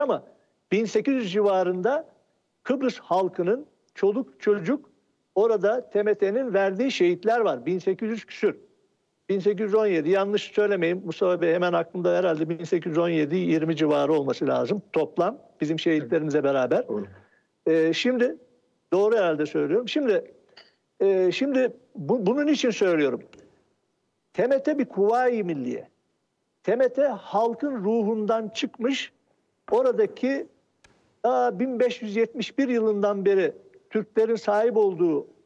ama 1800 civarında Kıbrıs halkının çoluk çocuk orada TMT'nin verdiği şehitler var. 1800 küsür. 1817 yanlış söylemeyin Mustafa Bey, hemen aklımda herhalde 1817-20 civarı olması lazım toplam bizim şehitlerimize beraber. Şimdi doğru herhalde söylüyorum. Şimdi bunun için söylüyorum. TMT bir kuvayi milliye. TMT halkın ruhundan çıkmış, oradaki daha 1571 yılından beri Türklerin sahip olduğu